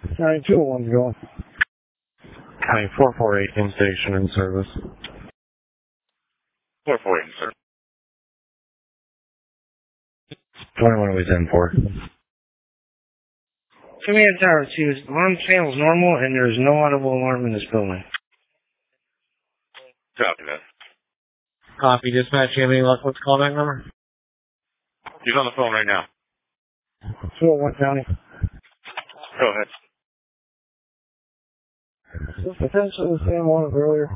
County 201's going. County 448 in station in service. 448, sir. 21 was in for. Command Tower 2, alarm channel's normal and there's no audible alarm in this building. Copy that. Copy, dispatch. You have any luck with the callback number? He's on the phone right now. 201 County. Go ahead. Is this potentially the same one as earlier?